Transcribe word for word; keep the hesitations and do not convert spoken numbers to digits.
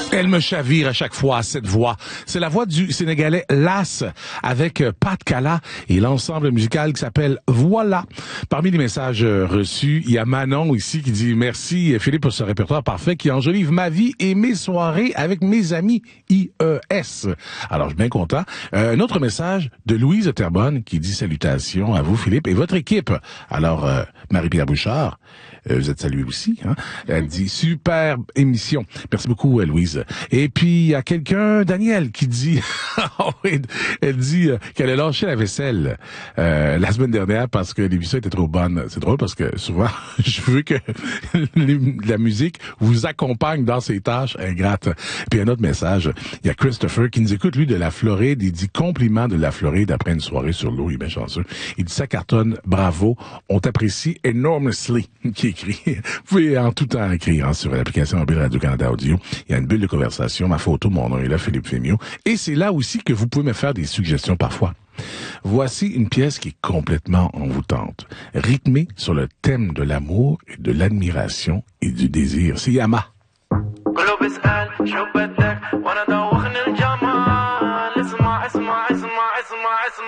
Elle me chavire à chaque fois, cette voix. C'est la voix du Sénégalais Las avec Pat Kala et l'ensemble musical qui s'appelle Voilà. Parmi les messages reçus, il y a Manon ici qui dit « Merci Philippe pour ce répertoire parfait qui enjolive ma vie et mes soirées avec mes amis I E S ». Alors, je suis bien content. Euh, un autre message de Louise Terrebonne qui dit « Salutations à vous Philippe et votre équipe ». Alors, euh, Marie-Pierre Bouchard, euh, vous êtes saluée aussi. Hein? Elle dit « Superbe émission ». Merci beaucoup Louise. Et puis, il y a quelqu'un, Daniel, qui dit, elle dit euh, qu'elle a lâché la vaisselle euh, la semaine dernière parce que l'émission était trop bonne. C'est drôle parce que souvent, je veux que la musique vous accompagne dans ces tâches ingrates. Puis un autre message, il y a Christopher qui nous écoute, lui, de la Floride. Il dit compliment de la Floride après une soirée sur l'eau. Il est bien chanceux. Il dit ça cartonne, bravo, on t'apprécie enormously, qui écrit. Vous pouvez en tout temps écrire hein, sur l'application mobile Radio-Canada Audio. Il y a une bulle de conversation, ma photo, mon nom est là, Philippe Fémio. Et c'est là aussi que vous pouvez me faire des suggestions parfois. Voici une pièce qui est complètement envoûtante, rythmée sur le thème de l'amour et de l'admiration et du désir. C'est Yama.